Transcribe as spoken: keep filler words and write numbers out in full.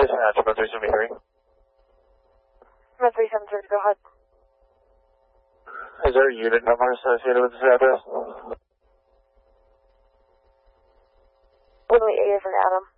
Dispatch, one three seven three. one three seven three, go ahead. Is there a unit number associated with this address? Whitley A is an Adam.